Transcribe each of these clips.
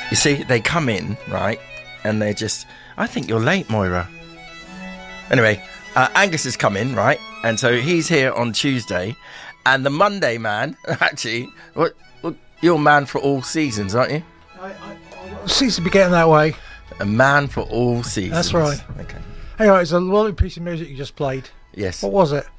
You see, they come in, right, and they're just... I think you're late, Moira. Anyway, Angus has come in, right, and so he's here on Tuesday, and the Monday man, actually, you're a man for all seasons, aren't you? Seems to be getting that way. A man for all seasons. That's right. Okay. Anyway, it's a lovely piece of music you just played. Yes. What was it?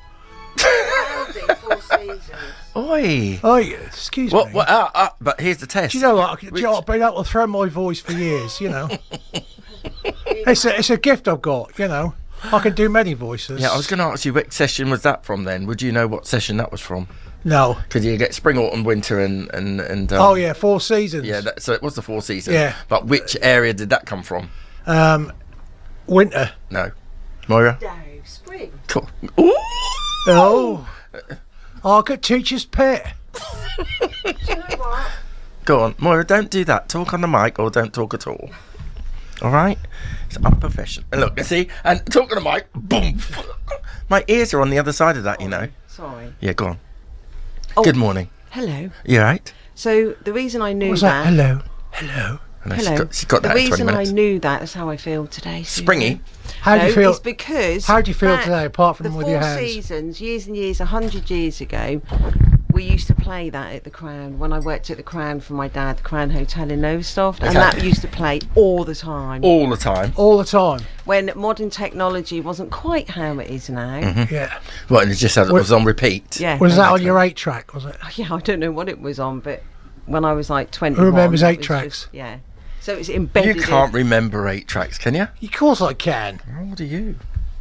Four Seasons. Oi. Oh, excuse me. But here's the test. Do you know what? I've been able to throw my voice for years, you know. It's a gift I've got, you know. I can do many voices. Yeah, I was going to ask you, which session was that from then? Would you know what session that was from? No. Because you get spring, autumn, winter and oh, yeah, Four Seasons. Yeah, so it was the Four Seasons. Yeah. But which area did that come from? Winter. No. Moira? No, spring. Cool. Ooh! Oh. I could teacher's pet. Do you know what? Go on, Moira, don't do that. Talk on the mic or don't talk at all. All right? It's unprofessional. And look, see? And talk on the mic, boom. My ears are on the other side of that, you know. Sorry. Yeah, go on. Oh, Good morning. Hello. You all right? So the reason I knew What was that... that? Hello. No, Hello. She's got The that in 20 reason I minutes. knew that's how I feel today. Susan. Springy. How do you feel? It's because... How do you feel back today, apart from the with your Four hands? Seasons, years and years, 100 years ago, we used to play that at the Crown. When I worked at the Crown for my dad, the Crown Hotel in Lowestoft, and Okay. that used to play all the time. All the time. All the time. When modern technology wasn't quite how it is now. Yeah. Well, and it just it was on repeat. Yeah. Was that on your 8-track, was it? Yeah, I don't know what it was on, but when I was like 21... Who remembers that 8 was tracks? just- yeah. So it's embedded You can't remember 8 tracks, can you? Of course I can. How old are you?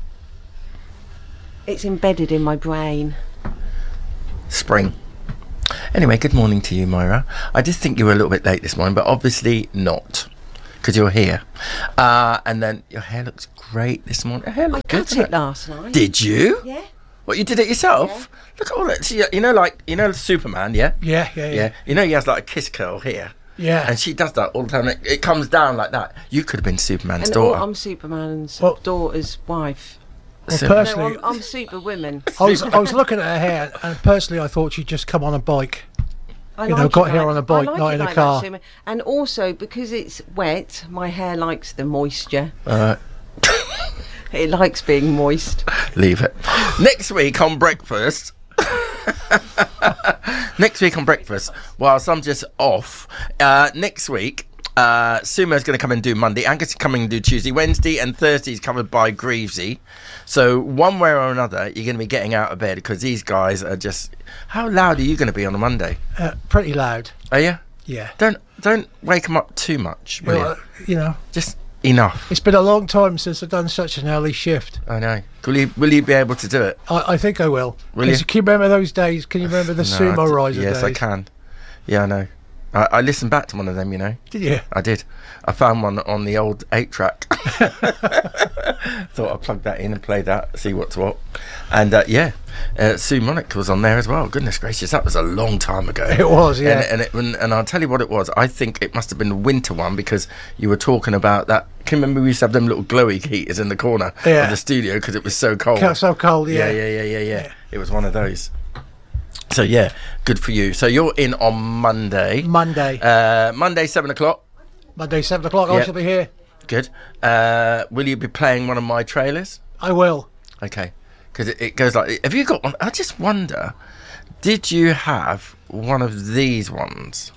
It's embedded in my brain. Spring. Anyway, good morning to you, Moira. I did think you were a little bit late this morning, but obviously not, because you're here. And then your hair looks great this morning. Your hair I looks good, cut doesn't it last night. Did you? Yeah. What, you did it yourself? Look at all that. See, you know Superman, yeah? Yeah. You know he has like a kiss curl here. Yeah. And she does that all the time. It comes down like that. You could have been Superman's And daughter. I'm Superman's Well- daughter's wife. Well, Super- personally, No, I'm Superwoman. I was looking at her hair, and personally, I thought she'd just come on a bike. I You know, like got it here like- on a bike, I like not it in a like car. that, Superman. And also, because it's wet, my hair likes the moisture. It likes being moist. Leave it. Next week on breakfast. Whilst I'm just off, next week, Sumo's going to come and do Monday. Angus is coming and do Tuesday. Wednesday and Thursday is covered by Greavesy. So one way or another, you're going to be getting out of bed because these guys are just... How loud are you going to be on a Monday? Pretty loud. Are you? Yeah. Don't wake them up too much, will you? You know, Just enough. it's been a long time since I've done such an early shift. I know. Will you be able to do it? I think I will. Will you? Can you remember those days? Can you remember the sumo riser Yes, days? I can. Yeah, I know. I listened back to one of them, you know. Did you? I did. I found one on the old 8-track. Thought I'd plug that in and play that, see what's what. And Sue Monick was on there as well. Goodness gracious, that was a long time ago. It was, yeah. And I'll tell you what it was. I think it must have been the winter one because you were talking about that. Can you remember we used to have them little glowy heaters in the corner of the studio because it was so cold? So cold, yeah. Yeah. It was one of those. So yeah, good for you. So you're in on Monday. Monday, 7 o'clock. Monday, 7 o'clock. I Yep. shall be here. Good. Will you be playing one of my trailers? I will. Okay. Because it goes like... Have you got one? I just wonder, did you have one of these ones?